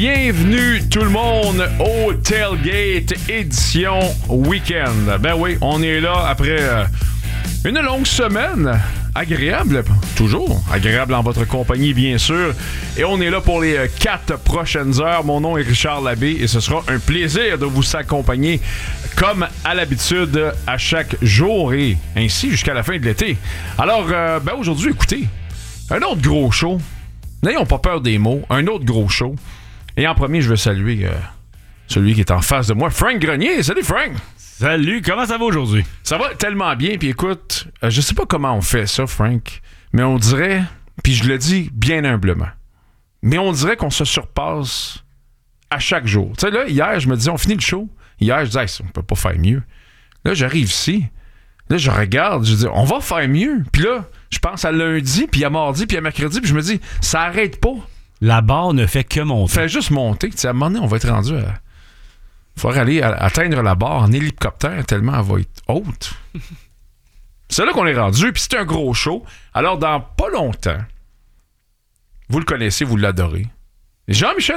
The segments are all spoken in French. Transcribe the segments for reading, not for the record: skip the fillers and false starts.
Bienvenue tout le monde au Tailgate édition week-end. Ben oui, on est là après une longue semaine. Agréable, toujours agréable en votre compagnie, bien sûr. Et on est là pour les 4 prochaines heures. Mon nom est Richard Labbé et ce sera un plaisir de vous accompagner comme à l'habitude à chaque jour et ainsi jusqu'à la fin de l'été. Alors, aujourd'hui, écoutez, un autre gros show. N'ayons pas peur des mots. Un autre gros show. Et en premier, je veux saluer celui qui est en face de moi, Frank Grenier. Salut, Frank! Salut, comment ça va aujourd'hui? Ça va tellement bien, puis écoute, je sais pas comment on fait ça, Frank, mais on dirait, puis je le dis bien humblement, mais on dirait qu'on se surpasse à chaque jour. Tu sais, là, hier, je me disais, on finit le show. Hier, je disais, on peut pas faire mieux. Là, j'arrive ici, là, je regarde, je dis, on va faire mieux. Puis là, je pense à lundi, puis à mardi, puis à mercredi, puis je me dis, ça arrête pas. La barre ne fait que monter. Fait juste monter. Tu sais, à un moment donné, on va être rendu à... Il faudra aller atteindre la barre en hélicoptère tellement elle va être haute. C'est là qu'on est rendu, puis c'est un gros show. Alors, dans pas longtemps, vous le connaissez, vous l'adorez. Jean-Michel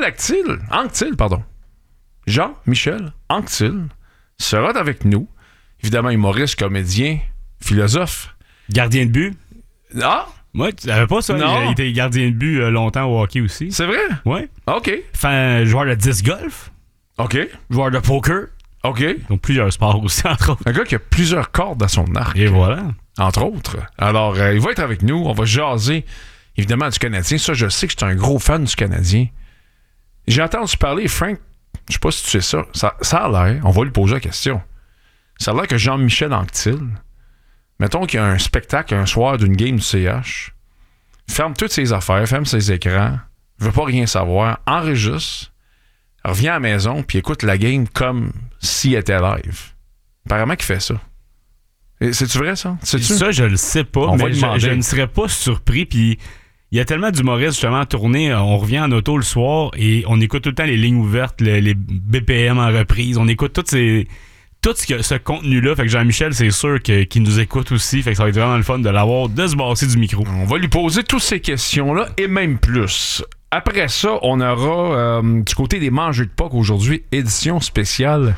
Anctil sera avec nous. Évidemment, humoriste, comédien, philosophe. Gardien de but. Ah! Moi, tu savais pas ça? Non. Il était gardien de but longtemps au hockey aussi. C'est vrai? Ouais. OK. Enfin, joueur de disc golf. OK. Joueur de poker. OK. Donc, plusieurs sports aussi, entre autres. Un gars qui a plusieurs cordes à son arc. Et voilà. Entre autres. Alors, il va être avec nous. On va jaser, évidemment, du Canadien. Ça, je sais que je suis un gros fan du Canadien. J'ai entendu parler, Frank, je sais pas si tu sais ça. Ça a l'air, on va lui poser la question. Ça a l'air que Jean-Michel Anctil, mettons qu'il y a un spectacle un soir d'une game du CH, ferme toutes ses affaires, ferme ses écrans, veut pas rien savoir, enregistre, revient à la maison, puis écoute la game comme s'il était live. Apparemment qu'il fait ça. Et c'est-tu vrai, ça? Sais-tu? Ça, je le sais pas, mais je ne serais pas surpris. Puis il y a tellement d'humoristes justement à tourner. On revient en auto le soir et on écoute tout le temps les lignes ouvertes, les BPM en reprise. On écoute tout ce contenu-là. Fait que Jean-Michel, c'est sûr qu'il nous écoute aussi. Fait que ça va être vraiment le fun de l'avoir, de se brasser du micro. On va lui poser toutes ces questions-là et même plus. Après ça, on aura du côté des mangeux de Pâques aujourd'hui, édition spéciale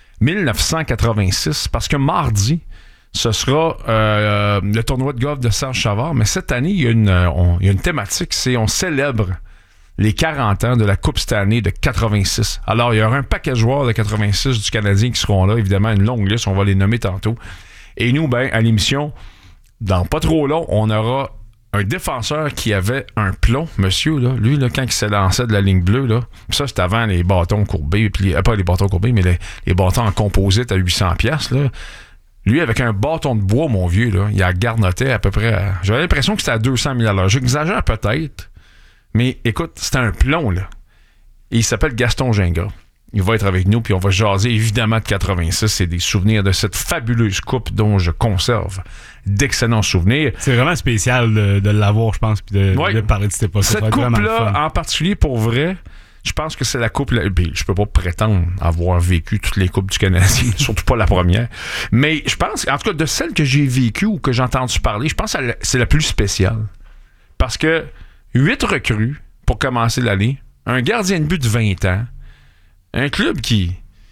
1986, parce que mardi, ce sera le tournoi de golf de Serge Savard, mais cette année, il y a une thématique, c'est on célèbre les 40 ans de la Coupe Stanley de 86. Alors, il y aura un paquet de joueurs de 86 du Canadien qui seront là, évidemment, une longue liste, on va les nommer tantôt. Et nous, à l'émission, dans pas trop long, on aura un défenseur qui avait un plomb, monsieur, là, lui, là, quand il s'est lancé de la ligne bleue, là, ça, c'était avant les bâtons courbés, puis pas les bâtons courbés, mais les bâtons en composite à 800$, là. Lui, avec un bâton de bois, mon vieux, là, il a garnoté à peu près j'avais l'impression que c'était à 200 000 $. J'exagère peut-être, mais écoute, c'était un plomb, là. Et il s'appelle Gaston Gingras. Il va être avec nous, puis on va jaser évidemment de 86 et des souvenirs de cette fabuleuse coupe dont je conserve d'excellents souvenirs. C'est vraiment spécial de l'avoir, je pense, puis de parler de cette époque. Cette coupe-là, en particulier, pour vrai, je pense que c'est la coupe... Je peux pas prétendre avoir vécu toutes les coupes du Canadien, surtout pas la première. Mais je pense, en tout cas, de celles que j'ai vécues ou que j'ai entendu parler, je pense que c'est la plus spéciale. Parce que 8 recrues pour commencer l'année, un gardien de but de 20 ans, un club qui...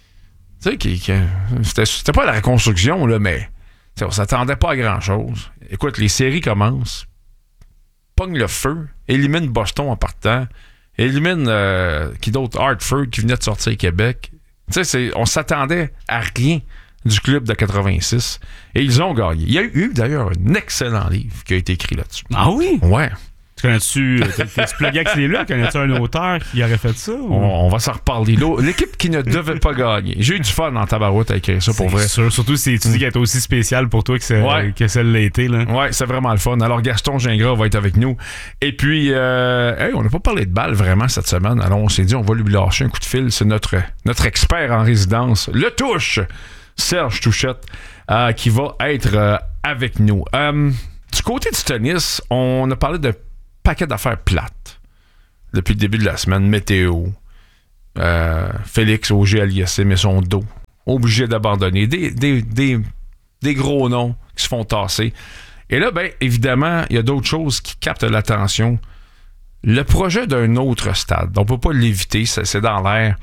Tu sais, c'était pas la reconstruction, là, mais on s'attendait pas à grand-chose. Écoute, les séries commencent, pogne le feu, élimine Boston en partant, élimine qui d'autre? Hartford qui venait de sortir Québec. Tu sais, on s'attendait à rien du club de 86. Et ils ont gagné. Il y a eu d'ailleurs un excellent livre qui a été écrit là-dessus. Ah oui? Ouais. Connais-tu plugué avec ces livres? Connais-tu un auteur qui aurait fait ça? Ou? On va s'en reparler là. L'équipe qui ne devait pas gagner. J'ai eu du fun en tabarouette à écrire ça, pour vrai. C'est sûr. Surtout si tu dis qu'elle est aussi spéciale pour toi que celle l'a été. Là. Ouais, c'est vraiment le fun. Alors, Gaston Gingras va être avec nous. Et puis, on n'a pas parlé de balle vraiment cette semaine. Alors, on s'est dit, on va lui lâcher un coup de fil. C'est notre expert en résidence, le touche, Serge Touchette, qui va être avec nous. Du côté du tennis, on a parlé de paquet d'affaires plates depuis le début de la semaine. Météo, Félix Auger-Aliassime met son dos, obligé d'abandonner, des gros noms qui se font tasser. Et là, évidemment, il y a d'autres choses qui captent l'attention le projet d'un autre stade, on ne peut pas l'éviter, c'est dans l'air.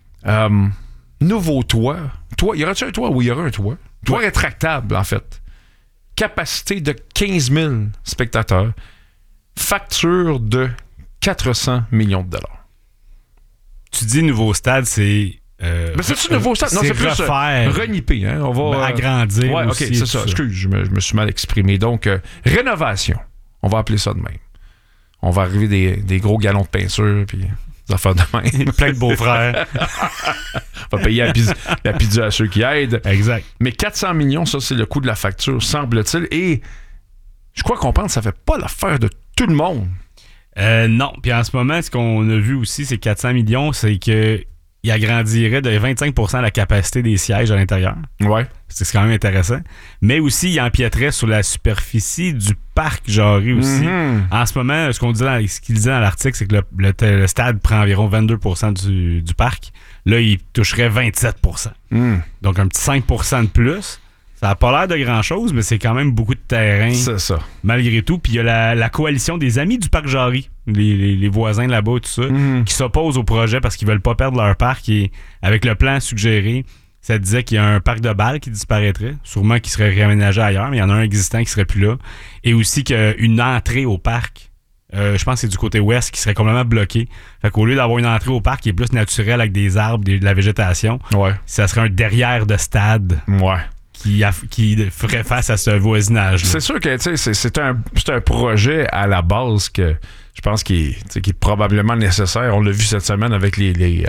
Nouveau toit. Y aurait-tu un toit? Oui, il y aurait un toit. Toit rétractable, en fait. Capacité de 15 000 spectateurs. Facture de 400 millions de dollars. Tu dis nouveau stade, c'est... Mais c'est-tu nouveau stade? Non, c'est plus reniper. Hein? On va agrandir. Ouais, OK, c'est ça. Excuse, je me suis mal exprimé. Donc, rénovation. On va appeler ça de même. On va arriver des gros galons de peinture, puis des affaires de même. Plein de beaux-frères. On va payer la pizza à ceux qui aident. Exact. Mais 400 millions, ça, c'est le coût de la facture, semble-t-il. Et je crois qu'on pense que ça fait pas l'affaire de tout le monde. Non. Puis en ce moment, ce qu'on a vu aussi, c'est 400 millions, c'est qu'il agrandirait de 25% la capacité des sièges à l'intérieur. Ouais. C'est quand même intéressant. Mais aussi, il empiéterait sur la superficie du parc Jarry aussi. Mm-hmm. En ce moment, ce qu'il disait dans l'article, c'est que le stade prend environ 22% du parc. Là, il toucherait 27%. Donc, un petit 5% de plus. Ça n'a pas l'air de grand-chose, mais c'est quand même beaucoup de terrain. C'est ça. Malgré tout. Puis il y a la coalition des amis du parc Jarry, les voisins là-bas, tout ça, qui s'opposent au projet parce qu'ils veulent pas perdre leur parc. Et avec le plan suggéré, ça disait qu'il y a un parc de balles qui disparaîtrait, sûrement qui serait réaménagé ailleurs, mais il y en a un existant qui serait plus là. Et aussi qu'une entrée au parc, je pense que c'est du côté ouest, qui serait complètement bloquée. Fait qu'au lieu d'avoir une entrée au parc qui est plus naturelle avec des arbres, de la végétation, ça serait un derrière de stade. Ouais. Qui ferait face à ce voisinage. C'est sûr que c'est un projet à la base que je pense qui est probablement nécessaire. On l'a vu cette semaine avec les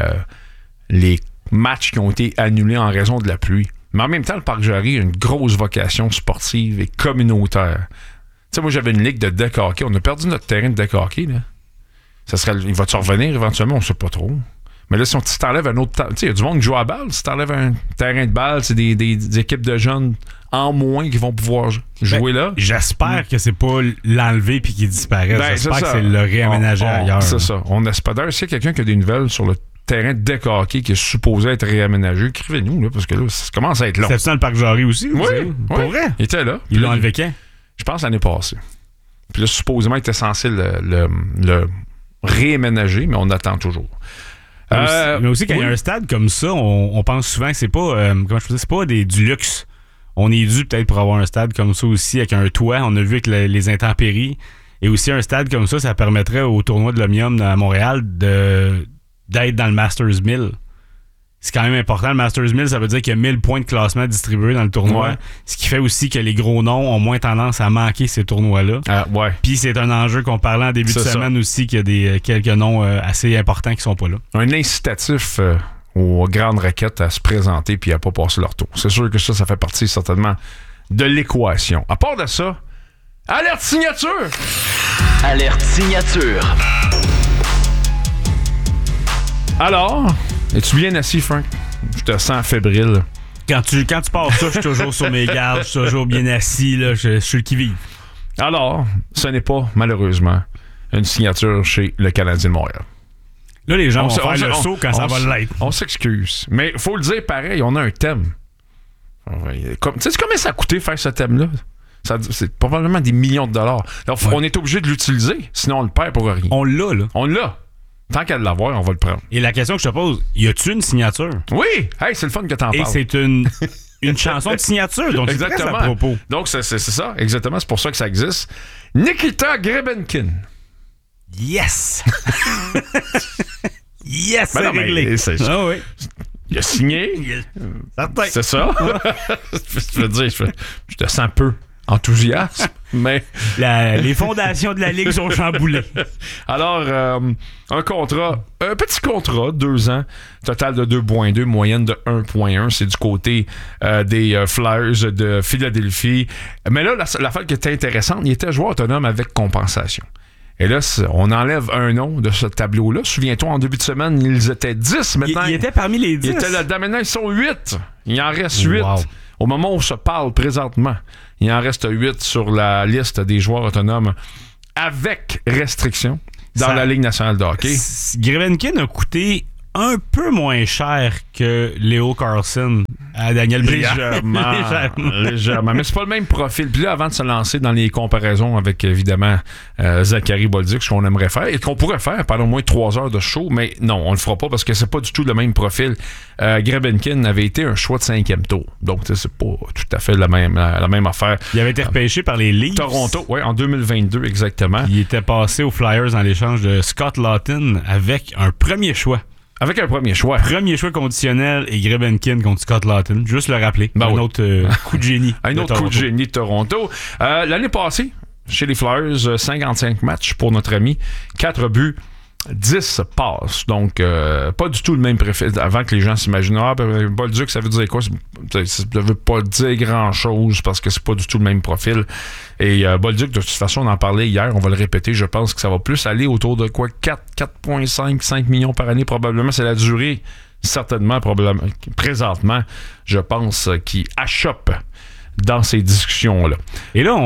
matchs qui ont été annulés en raison de la pluie. Mais en même temps, le Parc Jarry a une grosse vocation sportive et communautaire. T'sais, moi, j'avais une ligue de deck hockey. On a perdu notre terrain de deck hockey. Là. Il va-tu revenir éventuellement? On ne sait pas trop. Mais là, si t'enlèves un autre... Tu sais, il y a du monde qui joue à balle. Si t'enlèves un terrain de balle, c'est des équipes de jeunes en moins qui vont pouvoir jouer là. J'espère que c'est pas l'enlever puis qu'il disparaisse. J'espère que c'est le réaménager ailleurs. C'est ça. On espère. D'ailleurs, s'il y a quelqu'un qui a des nouvelles sur le terrain de deck hockey qui est supposé être réaménagé, écrivez-nous, là, parce que là, ça commence à être long. C'était dans le Parc Jarry aussi? Oui. Pour vrai? Il était là. Ils l'ont enlevé quand? Je pense l'année passée. Puis là, supposément, il était censé le réaménager, mais on attend toujours. Mais aussi, quand il y a un stade comme ça, on pense souvent que c'est pas, c'est pas du luxe. On est dû peut-être pour avoir un stade comme ça aussi, avec un toit. On a vu avec les intempéries. Et aussi, un stade comme ça permettrait au tournoi de l'Omnium à Montréal d'être dans le Masters 1000. C'est quand même important. Le Masters 1000, ça veut dire qu'il y a 1000 points de classement distribués dans le tournoi. Ouais. Ce qui fait aussi que les gros noms ont moins tendance à manquer ces tournois-là. Ouais. Puis c'est un enjeu qu'on parlait en début de semaine aussi, qu'il y a quelques noms assez importants qui sont pas là. Un incitatif aux grandes raquettes à se présenter puis à pas passer leur tour. C'est sûr que ça fait partie certainement de l'équation. À part de ça, alerte signature! Alerte signature. Alors, es-tu bien assis, Frank? Je te sens fébrile. Quand tu pars ça, je suis toujours sur mes gardes, je suis toujours bien assis, là, je suis le qui-vive. Alors, ce n'est pas, malheureusement, une signature chez le Canadien de Montréal. Là, les gens vont faire le saut quand ça va l'être. On s'excuse. Mais il faut le dire pareil, on a un thème. Tu sais combien ça a coûté faire ce thème-là? C'est probablement des millions de dollars. Alors, on est obligé de l'utiliser, sinon on le perd pour rien. On l'a, là. On l'a. Tant qu'à l'avoir, on va le prendre. Et la question que je te pose, y a-tu une signature? Oui! Hey, c'est le fun que t'en parles. Et c'est une chanson de signature, donc exactement. C'est très à propos. Donc, c'est ça, exactement. C'est pour ça que ça existe. Nikita Grebenkin. Yes! Yes, c'est réglé. Ah oui. Il a signé. C'est ça. Je veux dire, je te sens peu enthousiaste, mais... les fondations de la Ligue sont chamboulées. Alors, un petit contrat, 2 ans, total de 2.2, moyenne de 1.1. C'est du côté des Flyers de Philadelphie. Mais là, l'affaire qui était intéressante, il était joueur autonome avec compensation. Et là, on enlève un nom de ce tableau-là. Souviens-toi, en début de semaine, ils étaient 10. Maintenant, il était parmi les 10. Il était là. Maintenant, ils sont 8. Il en reste 8. Wow. Au moment où on se parle présentement, il en reste 8 sur la liste des joueurs autonomes avec restriction dans la Ligue nationale de hockey. Grebenkin a coûté un peu moins cher que Leo Carlson à Daniel Briand. Légèrement. Mais c'est pas le même profil. Puis là, avant de se lancer dans les comparaisons avec, évidemment, Zachary Bolduc, ce qu'on aimerait faire et qu'on pourrait faire pendant au moins 3 heures de show, mais non, on le fera pas parce que c'est pas du tout le même profil. Grebenkin avait été un choix de 5e tour. Donc, c'est pas tout à fait la même affaire. Il avait été repêché par les Leafs. Toronto, oui, en 2022, exactement. Il était passé aux Flyers en l'échange de Scott Laughton avec un premier choix. Avec un premier choix. Premier choix conditionnel et Grebenkin contre Scott Laughton. Juste le rappeler. Autre coup de génie. Un autre coup de génie de Toronto. L'année passée, chez les Flyers, 55 matchs pour notre ami. 4 buts, 10 passes. Donc, pas du tout le même profil. Avant que les gens s'imaginent, Bolduc, ça veut dire quoi? Ça ne veut pas dire grand-chose parce que c'est pas du tout le même profil. Et Bolduc, de toute façon, on en parlait hier, on va le répéter, je pense que ça va plus aller autour de quoi? 4,5, 5 millions par année, probablement. C'est la durée, certainement, probablement, présentement, je pense, qui achoppe dans ces discussions-là. Et là,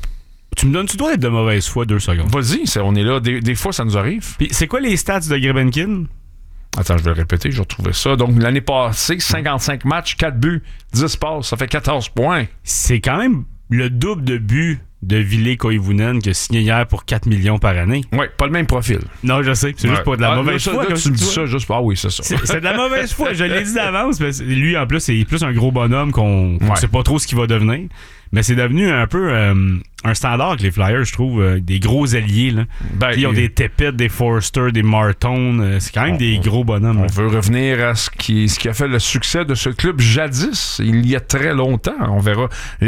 tu me donnes-tu dois être de mauvaise foi 2 secondes? Vas-y, on est là. Des fois, ça nous arrive. Puis c'est quoi les stats de Grebenkin? Attends, je vais le répéter, je vais retrouver ça. Donc, l'année passée, 55 matchs, 4 buts, 10 passes, ça fait 14 points. C'est quand même le double de buts de Ville Koivunen qui a signé hier pour 4 millions par année. Oui, pas le même profil. Non, je sais. C'est juste pas de la mauvaise foi. Là, tu me dis ça juste pour... Ah oui, c'est ça. C'est de la mauvaise foi. Je l'ai dit d'avance. Mais lui, en plus, c'est plus un gros bonhomme qu'on sait pas trop ce qu'il va devenir. Mais c'est devenu un peu un standard avec les Flyers, je trouve. Des gros alliés. Là. Ils ont des Tepitt, des Forster, des Martone. C'est quand même des gros bonhommes. On veut revenir à ce qui a fait le succès de ce club jadis, il y a très longtemps. On verra.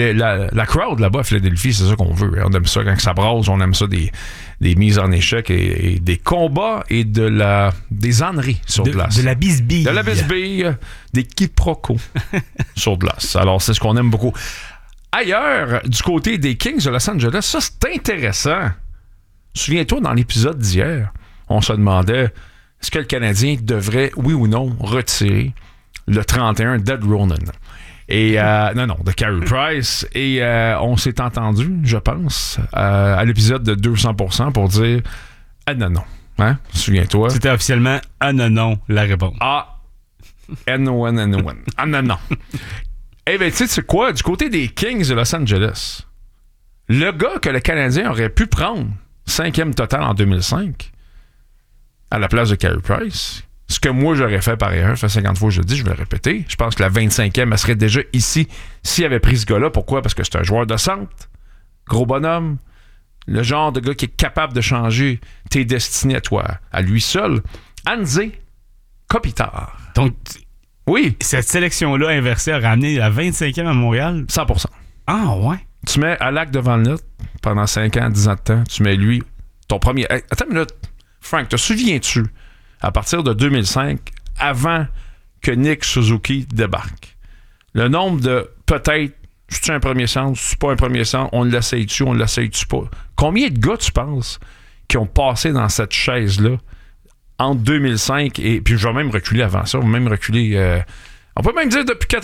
La crowd là-bas à Philadelphie, c'est ça qu'on veut. On aime ça quand ça brasse. On aime ça des mises en échec et des combats et des âneries sur glace. De la bisbille. De la bisbille, des quiproquos sur glace. Alors, c'est ce qu'on aime beaucoup. Ailleurs, du côté des Kings de Los Angeles, ça, c'est intéressant. Souviens-toi, dans l'épisode d'hier, on se demandait est-ce que le Canadien devrait, oui ou non, retirer le 31 d'Ed Ronan. Et de Carey Price. Et on s'est entendu, je pense, à l'épisode de 200% pour dire non. Hein? Souviens-toi. C'était officiellement non, la réponse. Non. Non. Eh bien, tu sais quoi? Du côté des Kings de Los Angeles, le gars que le Canadien aurait pu prendre 5e total en 2005 à la place de Carey Price, ce que moi j'aurais fait par ailleurs, ça fait 50 fois que je le dis, je vais le répéter. Je pense que la 25e, elle serait déjà ici s'il avait pris ce gars-là. Pourquoi? Parce que c'est un joueur de centre, gros bonhomme, le genre de gars qui est capable de changer tes destinées à toi, à lui seul. Anze Kopitar. Donc, oui. Cette sélection-là inversée a ramené la 25e à Montréal? 100%. Ah, ouais. Tu mets Alak devant le net pendant 5 ans, 10 ans de temps. Tu mets lui, ton premier... Attends une minute. Frank, te souviens-tu, à partir de 2005, avant que Nick Suzuki débarque, le nombre de peut-être, c'est-tu un premier centre, c'est pas un premier centre, on l'essaye-tu, on l'essaye-tu pas? Combien de gars, tu penses, qui ont passé dans cette chaise-là entre 2005 et... Puis je vais même reculer avant ça, on va même reculer... on peut même dire depuis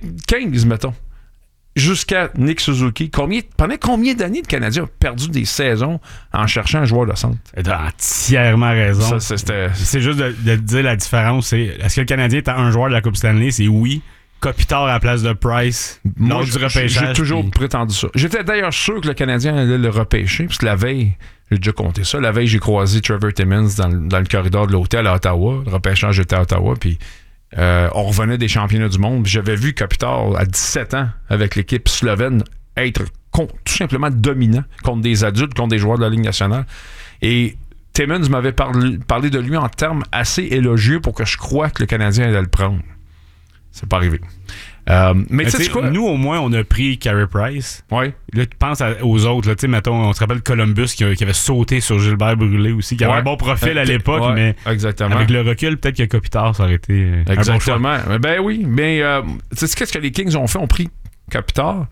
95, mettons, jusqu'à Nick Suzuki. Pendant combien d'années le Canadien a perdu des saisons en cherchant un joueur de centre? T'as entièrement raison. Ça, c'est juste de dire la différence. Est-ce que le Canadien est un joueur de la Coupe Stanley? C'est oui. Kopitar à la place de Price. Moi, j'ai toujours prétendu ça. J'étais d'ailleurs sûr que le Canadien allait le repêcher, parce que la veille, j'ai déjà compté ça, la veille, j'ai croisé Trevor Timmins dans le corridor de l'hôtel à Ottawa. Le repêchage était à Ottawa, puis on revenait des championnats du monde. J'avais vu Kopitar à 17 ans avec l'équipe slovène être tout simplement dominant contre des adultes, contre des joueurs de la Ligue nationale. Et Timmins m'avait parlé de lui en termes assez élogieux pour que je croie que le Canadien allait le prendre. C'est pas arrivé. Mais tu sais quoi? Nous, au moins, on a pris Carey Price. Ouais. Là, tu penses aux autres. Là, mettons, on se rappelle Columbus qui avait sauté sur Gilbert Brûlé aussi, qui avait un bon profil à l'époque, mais exactement. Avec le recul, peut-être que Kopitar, ça aurait été exactement. Un bon choix. Ben oui, mais tu sais qu'est-ce que les Kings ont fait? Ont pris Kopitar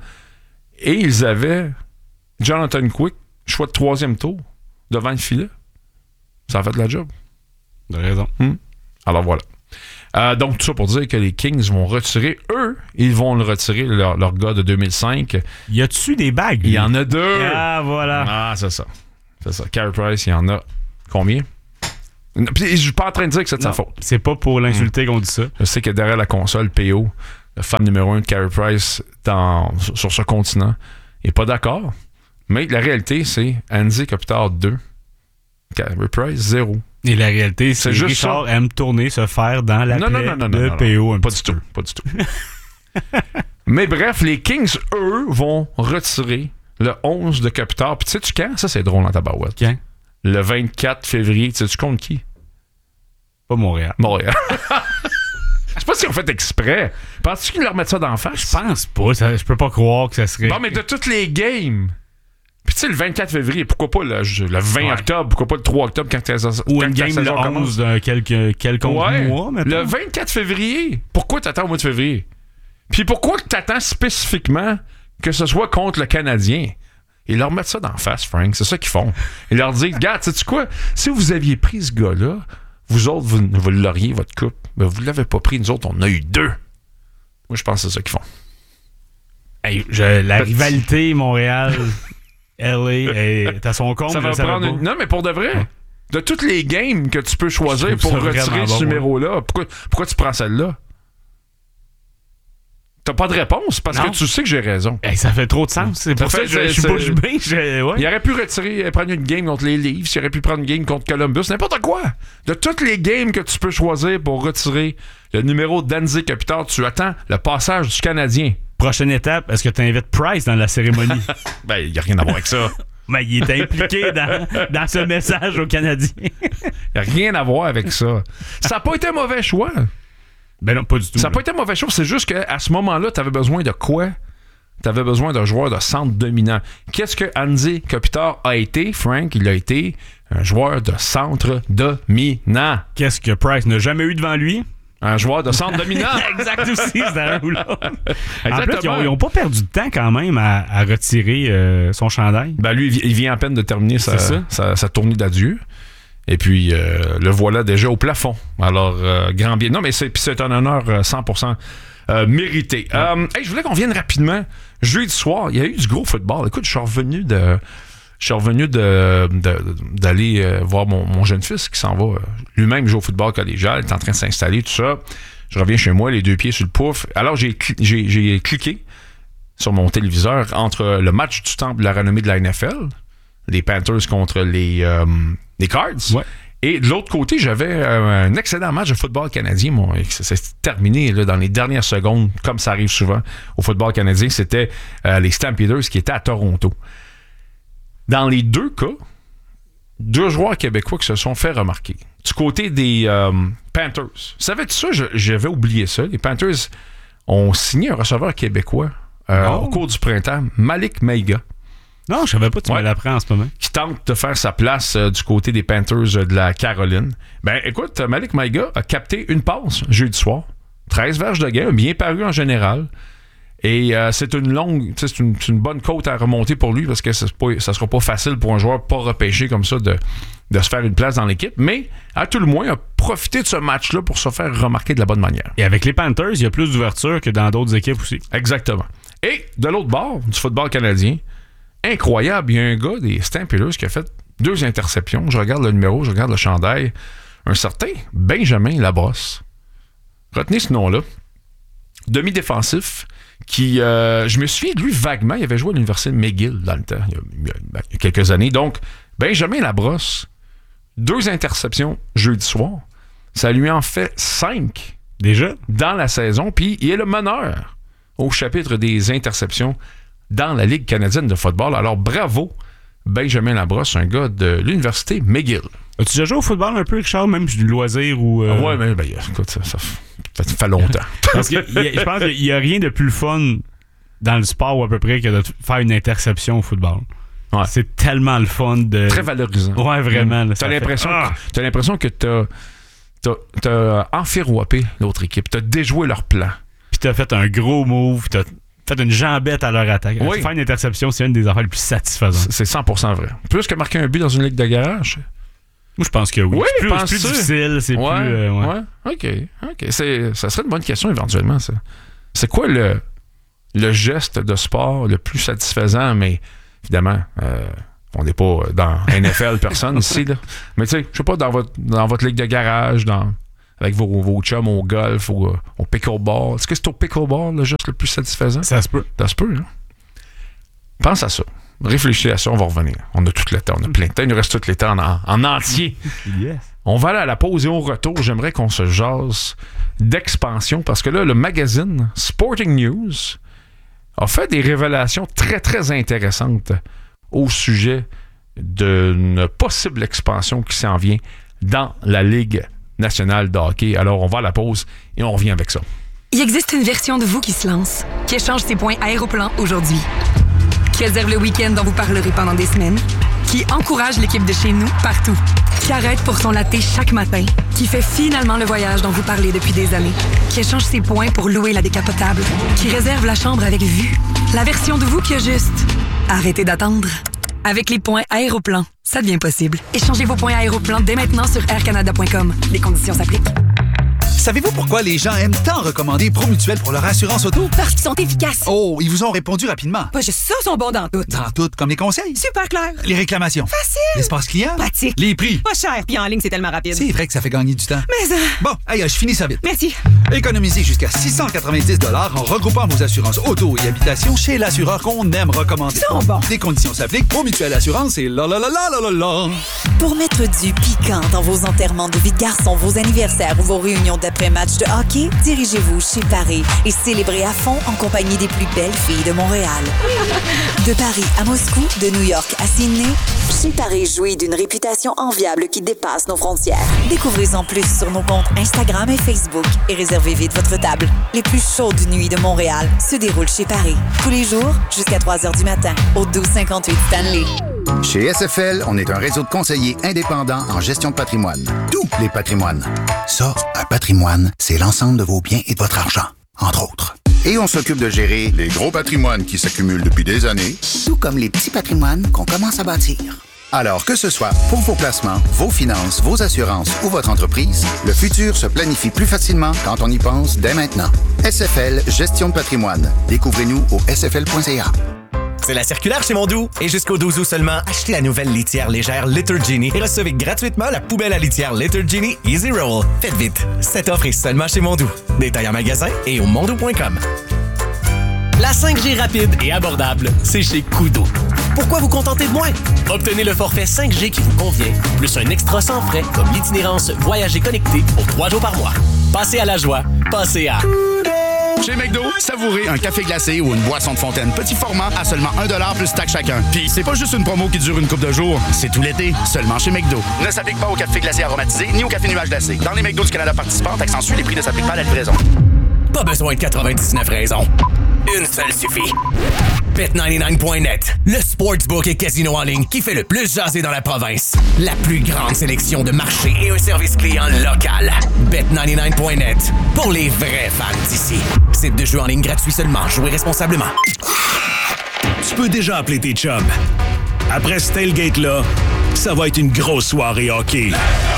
et ils avaient Jonathan Quick, choix de 3e tour, devant le filet. Ça a fait de la job. De raison. Alors voilà. Donc, tout ça pour dire que les Kings vont retirer, ils vont le retirer, leur gars de 2005. Y a-tu des bagues? Il y en a 2. Ah, voilà. Ah, c'est ça. Carey Price, il y en a combien? Puis, je suis pas en train de dire que c'est de sa faute. C'est pas pour l'insulter qu'on dit ça. Je sais que derrière la console, PO, le fan numéro 1 de Carey Price sur ce continent, n'est pas d'accord. Mais la réalité, c'est Andy Kopitar 2, Carey Price 0. Et la réalité, c'est que Richard aime tourner, se faire dans la plaie de PO. Pas du tout. Mais bref, les Kings, eux, vont retirer le 11 de Kopitar. Puis tu sais-tu quand? Ça, c'est drôle dans ta barouette. Quand? Le 24 février. Tu sais-tu contre qui? Pas Montréal. Je sais pas si on fait exprès. Penses-tu qu'ils leur mettent ça d'en face? Je pense pas. Je peux pas croire que ça serait... Bon, mais de toutes les games... Puis tu sais, le 24 février, pourquoi pas le 20 octobre, pourquoi pas le 3 octobre quand ou une game le 11 d'un quelconque mois, maintenant. Le 24 février, pourquoi t'attends au mois de février? Puis pourquoi t'attends spécifiquement que ce soit contre le Canadien? Ils leur mettent ça d'en face, Frank, c'est ça qu'ils font. Ils leur disent, regarde, sais-tu quoi? Si vous aviez pris ce gars-là, vous autres, vous l'auriez, votre coupe, mais vous l'avez pas pris, nous autres, on a eu 2. Moi, je pense que c'est ça qu'ils font. Hey, la rivalité Montréal... LA, t'as son compte. Ça va prendre Non, mais pour de vrai, de toutes les games que tu peux choisir pour retirer ce numéro-là, pourquoi tu prends celle-là? T'as pas de réponse parce que tu sais que j'ai raison. Hey, ça fait trop de sens. C'est pour ça que je suis bouche bée. Il aurait pu prendre une game contre les Leafs, il aurait pu prendre une game contre Columbus, n'importe quoi. De toutes les games que tu peux choisir pour retirer le numéro d'Andy Kopitar, tu attends le passage du Canadien. Prochaine étape, est-ce que tu invites Price dans la cérémonie? Ben, il n'y a rien à voir avec ça. Mais il est impliqué dans ce message aux Canadiens. Il n'y a rien à voir avec ça. Ça n'a pas été un mauvais choix. Ben non, pas du tout. Ça n'a pas été un mauvais choix. C'est juste qu'à ce moment-là, tu avais besoin de quoi? Tu avais besoin d'un joueur de centre dominant. Qu'est-ce que Andy Kopitar a été, Frank? Il a été un joueur de centre dominant. Qu'est-ce que Price n'a jamais eu devant lui? Un joueur de centre dominant. Exact aussi, c'est un ou l'autre. En fait, ils n'ont pas perdu de temps quand même à retirer son chandail. Ben lui, il vient à peine de terminer sa tournée d'adieu. Et puis, le voilà déjà au plafond. Alors, grand bien. Non, mais c'est un honneur 100% mérité. Hey, je voulais qu'on vienne rapidement. Jeudi soir, il y a eu du gros football. Écoute, je suis revenu d'aller voir mon jeune fils qui s'en va lui-même jouer au football collégial. Il est en train de s'installer, tout ça. Je reviens chez moi, les 2 pieds sur le pouf. Alors, j'ai cliqué sur mon téléviseur entre le match du temple de la renommée de la NFL, les Panthers contre les Cards. Ouais. Et de l'autre côté, j'avais un excellent match de football canadien. Ça s'est terminé là, dans les dernières secondes, comme ça arrive souvent au football canadien. C'était les Stampeders qui étaient à Toronto. Dans les 2 cas, 2 joueurs québécois qui se sont fait remarquer. Du côté des Panthers. Savais-tu ça? J'avais oublié ça. Les Panthers ont signé un receveur québécois au cours du printemps, Malik Meiga. Non, je savais pas, tu me l'apprends en ce moment. Qui tente de faire sa place du côté des Panthers de la Caroline. Ben, écoute, Malik Meiga a capté une passe jeudi soir. 13 verges de gain, bien paru en général. Et c'est une bonne côte à remonter pour lui parce que ça sera pas facile pour un joueur pas repêché comme ça de se faire une place dans l'équipe. Mais, à tout le moins, il a profité de ce match-là pour se faire remarquer de la bonne manière. Et avec les Panthers, il y a plus d'ouverture que dans d'autres équipes aussi. Exactement. Et de l'autre bord, du football canadien, incroyable, il y a un gars des Stampeders qui a fait 2 interceptions. Je regarde le numéro, je regarde le chandail. Un certain Benjamin Labrosse. Retenez ce nom-là. Demi-défensif. Qui, je me souviens de lui vaguement, il avait joué à l'université McGill dans le temps, il y a quelques années. Donc, Benjamin Labrosse, 2 interceptions jeudi soir. Ça lui en fait 5 déjà dans la saison. Puis, il est le meneur au chapitre des interceptions dans la Ligue canadienne de football. Alors, bravo, Benjamin Labrosse, un gars de l'université McGill. As-tu déjà joué au football un peu, Richard, même du loisir ou... Ouais, mais écoute, ça fait longtemps. Parce que je pense qu'il n'y a rien de plus fun dans le sport à peu près que de faire une interception au football. Ouais. C'est tellement le fun de... Très valorisant. Ouais, vraiment. T'as l'impression que t'as enfiroppé l'autre équipe. T'as déjoué leur plan. Puis t'as fait un gros move. T'as fait une jambette à leur attaque. Oui. Faire une interception, c'est une des affaires les plus satisfaisantes. C'est 100% vrai. Plus que marquer un but dans une ligue de garage... Moi, je pense que oui. Oui, c'est plus difficile. C'est plus... Ouais. OK. Ça serait une bonne question éventuellement, ça. C'est quoi le geste de sport le plus satisfaisant? Mais évidemment, on n'est pas dans NFL, personne ici. Là. Mais tu sais, je sais pas, dans votre ligue de garage, avec vos chums au golf ou au pickleball. Est-ce que c'est au pickleball le geste le plus satisfaisant? Ça se peut. Ça se peut, hein? Pense à ça. Réfléchis à ça, on va revenir. On a tout le temps, on a plein de temps. Il nous reste tout le temps en entier. Yes. On va aller à la pause et au retour, j'aimerais qu'on se jase d'expansion parce que là, le magazine Sporting News a fait des révélations très, très intéressantes au sujet d'une possible expansion qui s'en vient dans la Ligue nationale de hockey. Alors, on va à la pause et on revient avec ça. Il existe une version de vous qui se lance, qui échange ses points Aéroplan aujourd'hui, qui réserve le week-end dont vous parlerez pendant des semaines, qui encourage l'équipe de chez nous partout, qui arrête pour son latte chaque matin, qui fait finalement le voyage dont vous parlez depuis des années, qui échange ses points pour louer la décapotable, qui réserve la chambre avec vue. La version de vous qui a juste arrêtez d'attendre. Avec les points Aéroplan, ça devient possible. Échangez vos points Aéroplan dès maintenant sur aircanada.com. Les conditions s'appliquent. Savez-vous pourquoi les gens aiment tant recommander Promutuel pour leur assurance auto? Parce qu'ils sont efficaces. Oh, ils vous ont répondu rapidement. Pas juste ça, sont bons dans tout. Dans tout, comme les conseils. Super clair. Les réclamations. Facile. L'espace client. Pratique. Les prix. Pas cher, puis en ligne, c'est tellement rapide. C'est vrai que ça fait gagner du temps. Mais Bon, je finis ça vite. Merci. Économisez jusqu'à 690 $ en regroupant vos assurances auto et habitation chez l'assureur qu'on aime recommander. Ils sont bons. Les conditions s'appliquent. Promutuel Assurance et la la la la la la la. Pour mettre du piquant dans vos enterrements de vie de garçon, vos anniversaires ou vos réunions d'après-match de hockey, dirigez-vous chez Paris et célébrez à fond en compagnie des plus belles filles de Montréal. De Paris à Moscou, de New York à Sydney, chez Paris jouit d'une réputation enviable qui dépasse nos frontières. Découvrez-en plus sur nos comptes Instagram et Facebook et réservez vite votre table. Les plus chaudes nuits de Montréal se déroulent chez Paris. Tous les jours, jusqu'à 3h du matin, au 1258 Stanley. Chez SFL, on est un réseau de conseillers indépendants en gestion de patrimoine. Tous les patrimoines. Ça, un patrimoine, c'est l'ensemble de vos biens et de votre argent, entre autres. Et on s'occupe de gérer les gros patrimoines qui s'accumulent depuis des années, tout comme les petits patrimoines qu'on commence à bâtir. Alors que ce soit pour vos placements, vos finances, vos assurances ou votre entreprise, le futur se planifie plus facilement quand on y pense dès maintenant. SFL Gestion de patrimoine. Découvrez-nous au sfl.ca. C'est la circulaire chez Mondou. Et jusqu'au 12 août seulement, achetez la nouvelle litière légère Litter Genie et recevez gratuitement la poubelle à litière Litter Genie Easy Roll. Faites vite, cette offre est seulement chez Mondou. Détails en magasin et au mondou.com. La 5G rapide et abordable, c'est chez Koodo. Pourquoi vous contenter de moins? Obtenez le forfait 5G qui vous convient, plus un extra sans frais comme l'itinérance Voyager connecté pour 3 jours par mois. Passez à la joie, passez à... Chez McDo, savourez un café glacé ou une boisson de fontaine petit format à seulement 1$ plus taxe chacun. Puis c'est pas juste une promo qui dure une couple de jours, c'est tout l'été, seulement chez McDo. Ne s'applique pas au café glacé aromatisé ni au café nuage glacé. Dans les McDo du Canada participants, taxe suit, les prix ne s'appliquent pas à la livraison. Pas besoin de 99 raisons. Une seule suffit. Bet99.net, le sportsbook et casino en ligne qui fait le plus jaser dans la province. La plus grande sélection de marchés et un service client local. Bet99.net, pour les vrais fans d'ici. Site de jeu en ligne gratuit seulement. Jouez responsablement. Tu peux déjà appeler tes chums. Après ce tailgate-là, ça va être une grosse soirée hockey.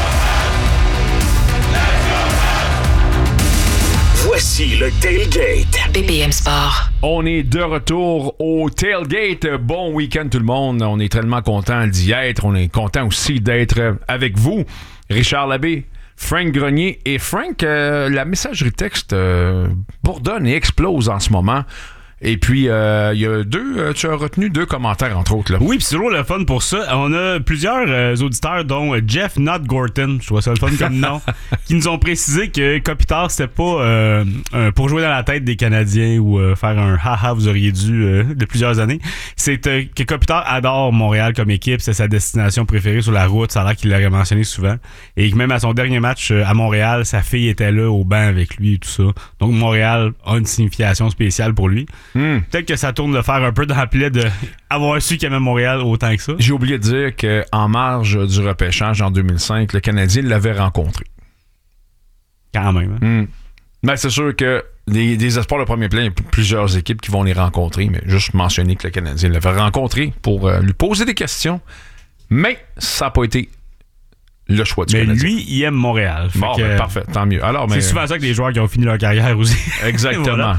Voici le Tailgate. BPM Sport. On est de retour au Tailgate. Bon week-end tout le monde. On est tellement content d'y être. On est content aussi d'être avec vous. Richard Labbé, Frank Grenier. Et Frank, la messagerie texte bourdonne et explose en ce moment. Et puis, il y a tu as retenu 2 commentaires, entre autres. Là. Oui, puis c'est toujours le fun pour ça. On a plusieurs auditeurs, dont Jeff Not Gorton, je trouve ça le fun comme nom, qui nous ont précisé que Kopitar, c'était pas pour jouer dans la tête des Canadiens ou faire un haha, vous auriez dû de plusieurs années. C'est que Kopitar adore Montréal comme équipe, c'est sa destination préférée sur la route, ça a l'air qu'il l'aurait mentionné souvent. Et que même à son dernier match à Montréal, sa fille était là au banc avec lui et tout ça. Donc Montréal a une signification spéciale pour lui. Peut-être que ça tourne le fer un peu dans la plaie d'avoir su qu'il aimait Montréal autant que ça. J'ai oublié de dire qu'en marge du repêchage en 2005, le Canadien l'avait rencontré. Quand même. Hein? Ben, c'est sûr que des espoirs de premier plan, il y a plusieurs équipes qui vont les rencontrer, mais juste mentionner que le Canadien l'avait rencontré pour lui poser des questions, mais ça n'a pas été le choix du Canadien. Mais lui, il aime Montréal. Bon, parfait, tant mieux. Alors, c'est souvent ça que les joueurs qui ont fini leur carrière aussi. Exactement. Voilà.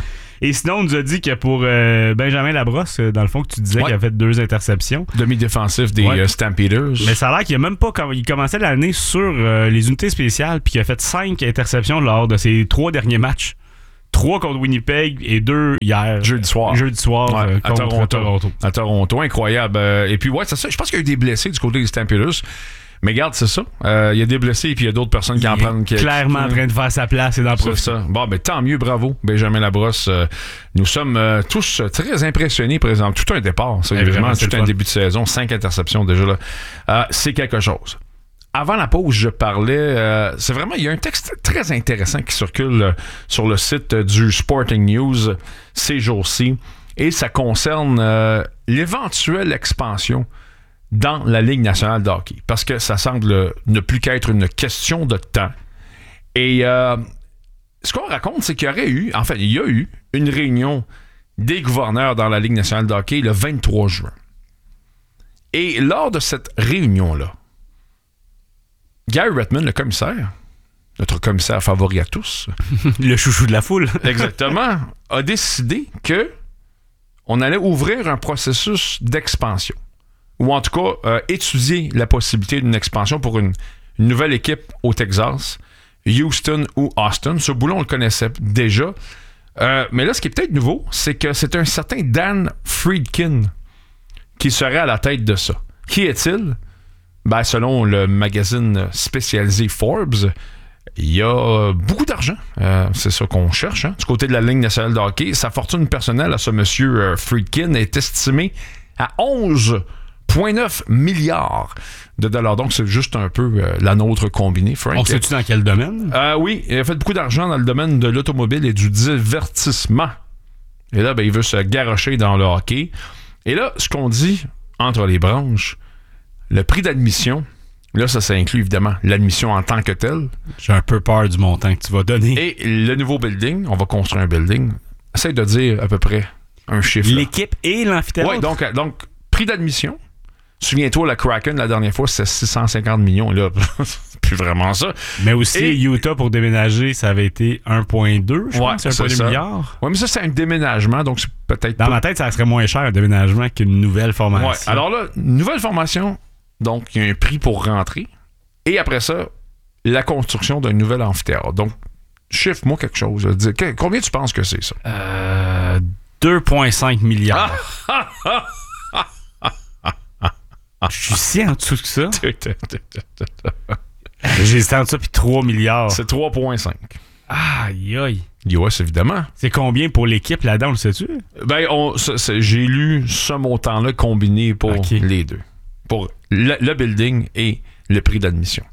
Et sinon, on nous a dit que pour Benjamin Labrosse, dans le fond, que tu disais qu'il a fait 2 interceptions. Demi-défensif des Stampeders. Mais ça a l'air qu'il a même pas... Il commençait l'année sur les unités spéciales, puis qu'il a fait 5 interceptions lors de ses 3 derniers matchs. 3 contre Winnipeg et 2 hier. Jeudi soir. Contre Toronto. À Toronto, incroyable. Et puis, c'est ça. Je pense qu'il y a eu des blessés du côté des Stampeders. Mais regarde, c'est ça. Il y a des blessés et puis il y a d'autres personnes qui en prennent. Clairement en train de faire sa place et d'en profiter. C'est ça. Bon, tant mieux, bravo, Benjamin Labrosse. Nous sommes tous très impressionnés, par exemple. Tout un départ, c'est vraiment tout un début de saison. 5 interceptions déjà là. C'est quelque chose. Avant la pause, je parlais... c'est vraiment... Il y a un texte très intéressant qui circule sur le site du Sporting News ces jours-ci. Et ça concerne l'éventuelle expansion dans la Ligue nationale de hockey. Parce que ça semble ne plus qu'être une question de temps. Et ce qu'on raconte, c'est qu'il y a eu une réunion des gouverneurs dans la Ligue nationale de hockey le 23 juin. Et lors de cette réunion-là, Gary Bettman, le commissaire, notre commissaire favori à tous, le chouchou de la foule, exactement, a décidé que on allait ouvrir un processus d'expansion. Ou en tout cas, étudier la possibilité d'une expansion pour une nouvelle équipe au Texas, Houston ou Austin. Ce boulot, on le connaissait déjà. Mais là, ce qui est peut-être nouveau, c'est que c'est un certain Dan Friedkin qui serait à la tête de ça. Qui est-il? Selon le magazine spécialisé Forbes, il y a beaucoup d'argent. C'est ça qu'on cherche. Du côté de la Ligue nationale de hockey, sa fortune personnelle à ce monsieur Friedkin est estimée à 11,9 milliards de dollars. Donc, c'est juste un peu la nôtre combinée, Frank. On sait-tu dans quel domaine? Oui, il a fait beaucoup d'argent dans le domaine de l'automobile et du divertissement. Et là, il veut se garrocher dans le hockey. Et là, ce qu'on dit entre les branches, le prix d'admission, là, ça inclut évidemment l'admission en tant que telle. J'ai un peu peur du montant que tu vas donner. Et le nouveau building, on va construire un building. Essaye de dire à peu près un chiffre. L'équipe et l'amphithéâtre? Oui, donc prix d'admission. Souviens-toi, la Kraken, la dernière fois, c'était 650 millions. Et là, c'est plus vraiment ça. Mais aussi, Utah, pour déménager, ça avait été 1,2, je pense, 1,2 milliard. Oui, mais ça, c'est un déménagement, donc c'est peut-être Dans ma tête, ça serait moins cher, un déménagement, qu'une nouvelle formation. Ouais. Alors là, nouvelle formation, donc il y a un prix pour rentrer. Et après ça, la construction d'un nouvel amphithéâtre. Donc, chiffre-moi quelque chose. Combien tu penses que c'est, ça? 2,5 milliards. Je suis si en dessous que ça. J'ai hésité en dessous, puis 3 milliards. C'est 3,5. Aïe, aïe. US, évidemment. C'est combien pour l'équipe là-dedans, le sais-tu? J'ai lu ce montant-là combiné pour les deux. Pour le building et le prix d'admission.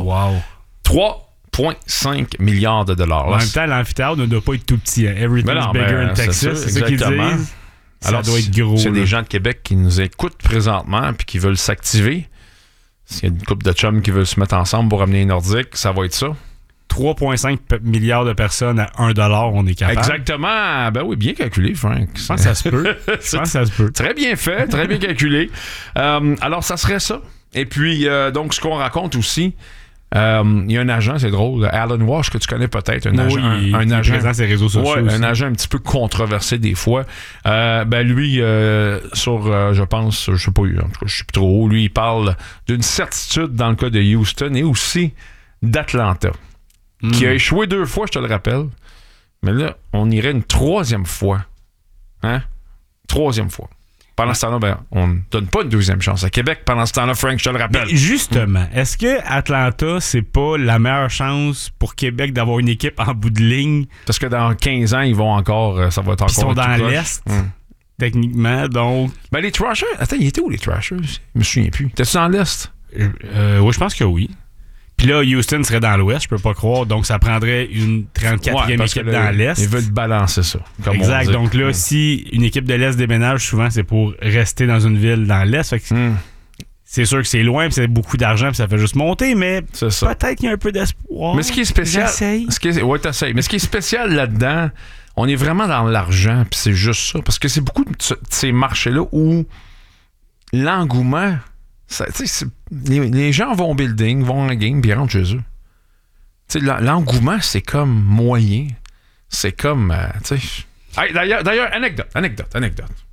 3,5 milliards de dollars. En même temps, l'amphithéâtre ne doit pas être tout petit. Hein. Everything's bigger in Texas. C'est ça qu'ils disent. Alors, ça doit être gros. C'est des gens de Québec qui nous écoutent présentement et qui veulent s'activer. S'il y a une couple de chums qui veulent se mettre ensemble pour ramener les Nordiques, ça va être ça. 3,5 milliards de personnes à 1 $, on est capable. Exactement. Ben oui, bien calculé, Frank. Je pense que ça se peut. Très bien fait, très bien calculé. Alors, ça serait ça. Et puis, donc, ce qu'on raconte aussi, il y a un agent, c'est drôle, Alan Walsh, que tu connais peut-être, un agent présent sur les réseaux sociaux. Ouais, un agent un petit peu controversé des fois. Lui, je pense, je sais pas, en tout cas, je suis plus trop haut, lui, il parle d'une certitude dans le cas de Houston et aussi d'Atlanta, qui a échoué 2 fois, je te le rappelle. Mais là, on irait une 3e fois. Hein? 3e fois. Pendant ce temps-là, on ne donne pas une 2e chance à Québec. Pendant ce temps-là, Frank, je te le rappelle. Mais justement, est-ce que Atlanta, c'est pas la meilleure chance pour Québec d'avoir une équipe en bout de ligne? Parce que dans 15 ans, ils vont encore... ça va être encore... Ils sont dans l'Est, techniquement, donc... Les Thrashers... Attends, ils étaient où, les Thrashers? Je me souviens plus. T'es-tu dans l'Est? Oui, je pense que oui. Puis là, Houston serait dans l'Ouest, je peux pas croire. Donc, ça prendrait une 34e équipe dans l'Est. Ils veulent balancer ça. Exact. Donc là, si une équipe de l'Est déménage, souvent, c'est pour rester dans une ville dans l'Est. Fait que c'est sûr que c'est loin, puis c'est beaucoup d'argent, puis ça fait juste monter, mais peut-être qu'il y a un peu d'espoir. Mais ce qui est spécial... Oui, t'essayes. Mais ce qui est spécial là-dedans, on est vraiment dans l'argent, puis c'est juste ça. Parce que c'est beaucoup de ces marchés-là où l'engouement... Les gens vont au building, vont en game, puis ils rentrent chez eux. L'engouement, c'est comme moyen. C'est comme, D'ailleurs, anecdote.